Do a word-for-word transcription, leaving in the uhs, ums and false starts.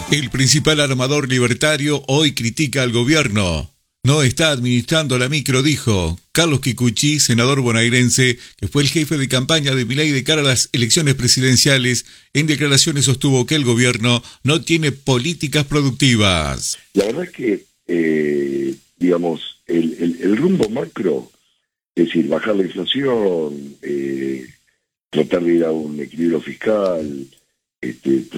El principal armador libertario hoy critica al gobierno. No está administrando la micro, dijo Carlos Kikuchi, senador bonaerense, que fue el jefe de campaña de Milei de cara a las elecciones presidenciales. En declaraciones sostuvo que el gobierno no tiene políticas productivas. La verdad es que, eh, digamos, el, el, el rumbo macro, es decir, bajar la inflación, eh, tratar de ir a un equilibrio fiscal, este,